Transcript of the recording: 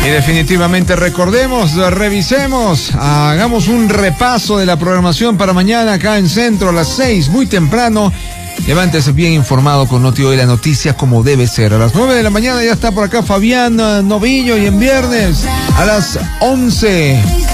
definitivamente recordemos, revisemos, hagamos un repaso de la programación para mañana acá en Centro a las 6, muy temprano. Levántese bien informado con Noti Hoy, la noticia como debe ser. A las 9 de la mañana ya está por acá Fabián Novillo, y en viernes a las 11